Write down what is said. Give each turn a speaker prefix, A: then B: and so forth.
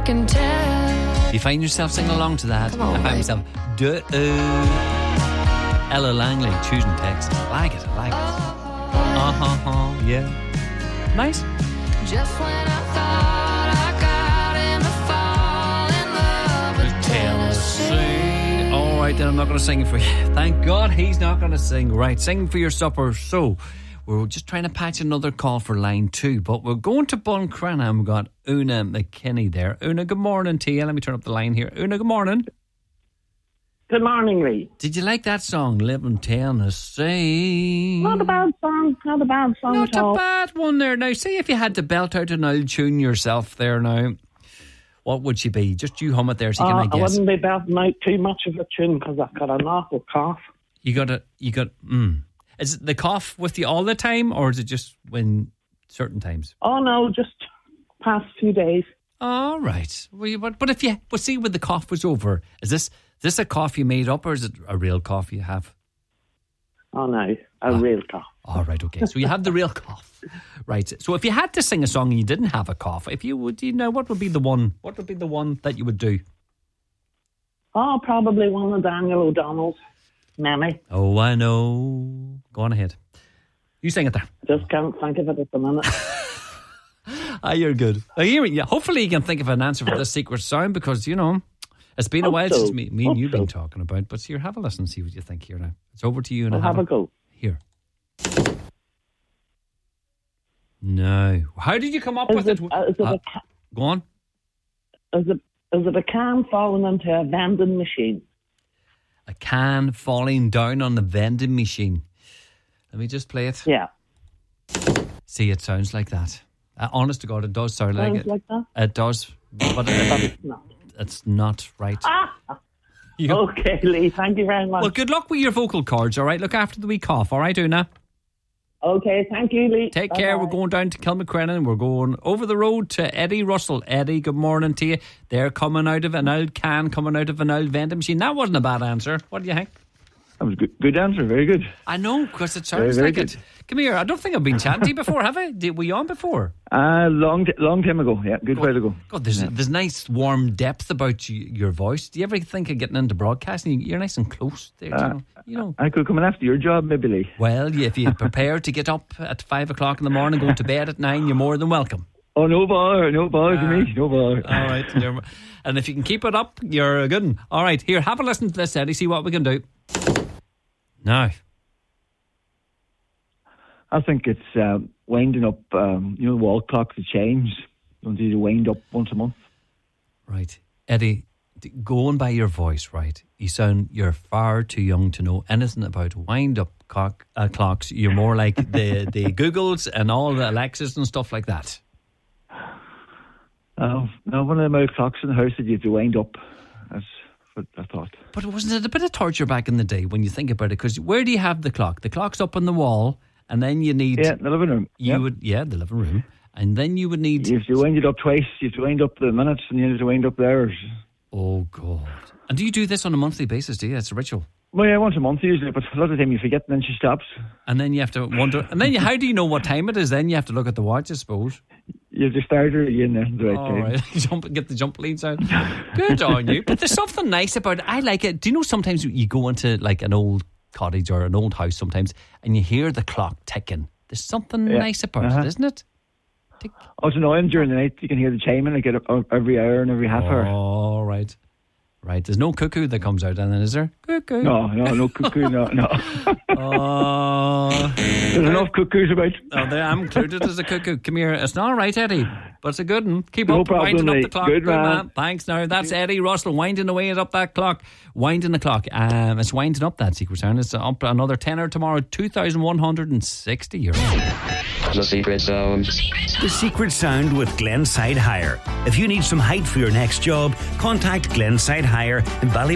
A: can tell.
B: You find yourself singing along to that?
A: Come on,
B: I find
A: mate.
B: myself, Ella Langley, choosing text. I like it. Yeah. Nice.
A: Just when I thought I got him to fall in love with Tennessee.
B: All right, then I'm not going to sing it for you. Thank God he's not going to sing. Right, sing for your supper. So, we're just trying to patch another call for line 2, but we're going to Buncrana and we've got Una McKinney there. Una, good morning to you. Let me turn up the line here. Una, good morning.
C: Good morning, Lee.
B: Did you like that song, Live in Tennessee?
C: Not a bad song. Not a bad song
B: Not
C: at all.
B: a bad one there. Now, see if you had to belt out an old tune yourself there now, what would she be? Just you hum it there so you can
C: I
B: guess.
C: wouldn't be belting out too much of a tune because I've got an awful cough.
B: Is it the cough with you all the time, or is it just when certain times?
C: Oh, no, just past few days.
B: All right. Well, but if you, see, when the cough was over, is this a cough you made up, or is it a real cough you have?
C: Oh, no, a real cough.
B: All right, okay. So you have the real cough, right? So if you had to sing a song and you didn't have a cough, what would be the one? What would be the one that you would do?
C: Oh, probably one of Daniel O'Donnell's. Mammy.
B: Oh, I know. Go on ahead. You sing it there.
C: Just can't think of it at the minute.
B: You're good. Hopefully you can think of an answer for this secret sound, because, it's been a while since me and you've been talking about. But here, have a listen and see what you think here now. It's over to you. And
C: I'll have a go.
B: Here. No. How did you come up with it? Go on.
C: Is it a can falling into a vending machine?
B: A can falling down on the vending machine. Let me just play it.
C: Yeah.
B: See, it sounds like that. Honest to God, it does sound like it.
C: Like that?
B: It does, but it's not right.
C: Okay, Lee, thank you very much.
B: Well, good luck with your vocal cords, all right? Look after the wee cough, all right, Una?
C: Okay, thank you, Lee.
B: Take
C: Bye-bye.
B: care. We're going down to Kilmacrennan. We're going over the road to Eddie Russell. Eddie, good morning to you. They're coming out of an old can, coming out of an old vending machine. That wasn't a bad answer. What do you think?
D: That was good answer. Very good.
B: I know, because it sounds
D: very
B: like
D: good.
B: it. Come here. I don't think I've been chatting to you before, have I? Were you on before?
D: Long time ago. Yeah, good while ago.
B: God, there's nice warm depth about your voice. Do you ever think of getting into broadcasting? You're nice and close there.
D: I could come in after your job, maybe, Lee.
B: Well, if you're prepared to get up at 5 o'clock in the morning, go to bed at 9, you're more than welcome.
D: Oh, no bother to me. No bother.
B: All right. And if you can keep it up, you're a good one. All right, here, have a listen to this, Eddie. See what we can do. Now,
D: I think it's winding up, the wall clock to change. Don't you wind up once a month?
B: Right. Eddie, going by your voice, right, you're far too young to know anything about wind-up clocks. You're more like the Googles and all the Alexas and stuff like that.
D: No, one of them old clocks in the house that you have to wind up. That's what I thought.
B: But wasn't it a bit of torture back in the day when you think about it? Because where do you have the clock? The clock's up on the wall, and then you need...
D: Yeah, the living room.
B: the living room. And then you would need...
D: You have to wind it up twice. You have to wind up the minutes and you have to wind up the hours.
B: Oh, God. And do you do this on a monthly basis, do you? It's a ritual.
D: Well, yeah, once a month usually, but a lot of the time you forget and then she stops.
B: And then you have to wonder... And then how do you know what time it is? Then you have to look at the watch, I suppose.
D: You have to start her again at the right
B: All
D: time.
B: right. Get the jump leads out. Good on you. But there's something nice about it. I like it. Do you know sometimes you go into like an old cottage or an old house sometimes and you hear the clock ticking? There's something nice about it, isn't it? Tick.
D: Oh, it's annoying during the night. You can hear the chiming like every hour and every half hour.
B: Oh, right. Right. There's no cuckoo that comes out and then, is there? Cuckoo.
D: No cuckoo, no.
B: Oh.
D: There's enough cuckoos about.
B: Oh, I'm included as a cuckoo. Come here. It's not right, Eddie, but it's a good one. Keep
D: No
B: up
D: problem,
B: winding up
D: mate.
B: the clock.
D: Good man.
B: Thanks. Now, that's Eddie Russell winding away up that clock. Winding the clock. It's winding up that secret sound. It's up another tenner tomorrow. 2,160 euros.
E: The Secret Sound.
F: The Secret Sound with Glenside Hire. If you need some height for your next job, contact Glenside Hire in Ballymena.